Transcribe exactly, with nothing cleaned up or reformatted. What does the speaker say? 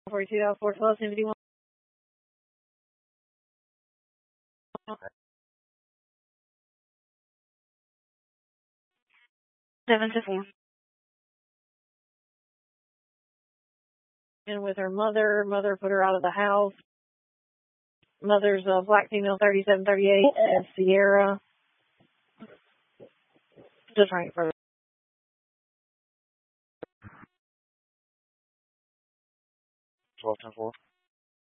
forty-two out four twelve seventy-one. Seven to four. And with her mother, mother put her out of the house. Mother's a black female, thirty-seven thirty-eight, at Sierra. Just right for twelve ten four.